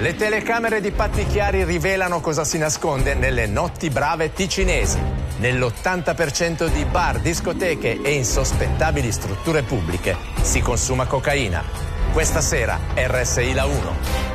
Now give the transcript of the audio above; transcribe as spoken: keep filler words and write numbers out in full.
Le telecamere di Patti Chiari rivelano cosa si nasconde nelle notti brave ticinesi. Nell'ottanta per cento di bar, discoteche e insospettabili strutture pubbliche si consuma cocaina. Questa sera R S I La uno.